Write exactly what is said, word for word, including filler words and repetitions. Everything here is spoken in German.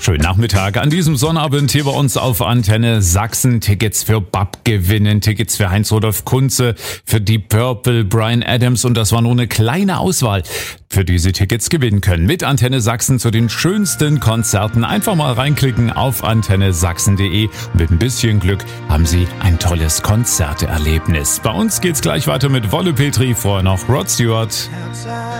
Schönen Nachmittag an diesem Sonnabend hier bei uns auf Antenne Sachsen. Tickets für B A P gewinnen, Tickets für Heinz-Rudolf Kunze, für Deep Purple, Bryan Adams und das war nur eine kleine Auswahl, für die Sie Tickets gewinnen können. Mit Antenne Sachsen zu den schönsten Konzerten. Einfach mal reinklicken auf antenne sachsen punkt de. Mit ein bisschen Glück haben Sie ein tolles Konzerterlebnis. Bei uns geht's gleich weiter mit Wolle Petri, vorher noch Rod Stewart.